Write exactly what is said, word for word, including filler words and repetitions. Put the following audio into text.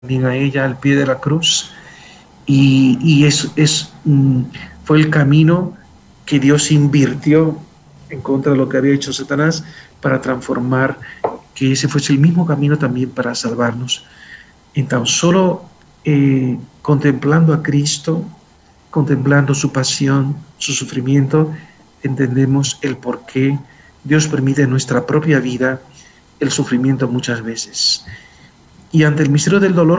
también a ella al pie de la cruz, y, y es, es, mm, fue el camino que Dios invirtió en contra de lo que había hecho Satanás para transformar, que ese fuese el mismo camino también para salvarnos. En tan solo eh, contemplando a Cristo, contemplando su pasión, su sufrimiento, entendemos el por qué Dios permite en nuestra propia vida el sufrimiento muchas veces. Y ante el misterio del dolor